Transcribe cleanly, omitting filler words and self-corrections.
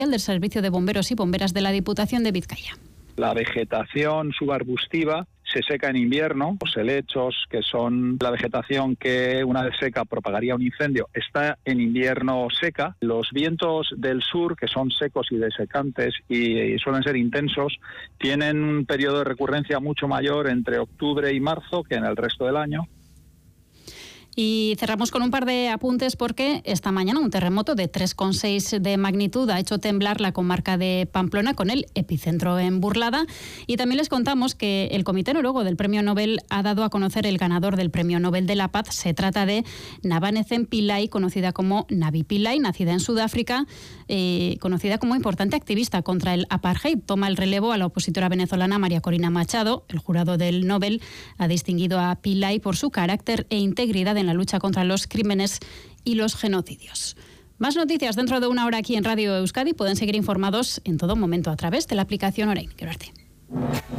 del Servicio de Bomberos y Bomberas de la Diputación de Vizcaya. La vegetación subarbustiva se seca en invierno. Los helechos, que son la vegetación que una vez seca propagaría un incendio, está en invierno seca. Los vientos del sur, que son secos y desecantes y suelen ser intensos, tienen un periodo de recurrencia mucho mayor entre octubre y marzo que en el resto del año. Y cerramos con un par de apuntes porque esta mañana un terremoto de 3,6 de magnitud ha hecho temblar la comarca de Pamplona, con el epicentro en Burlada. Y también les contamos que el Comité Noruego del Premio Nobel ha dado a conocer el ganador del Premio Nobel de la Paz. Se trata de Navanethem Pillay, conocida como Navi Pillay, nacida en Sudáfrica, conocida como importante activista contra el apartheid. Toma el relevo a la opositora venezolana María Corina Machado. El jurado del Nobel ha distinguido a Pillay por su carácter e integridad en la lucha contra los crímenes y los genocidios. Más noticias dentro de una hora aquí en Radio Euskadi. Pueden seguir informados en todo momento a través de la aplicación Orain.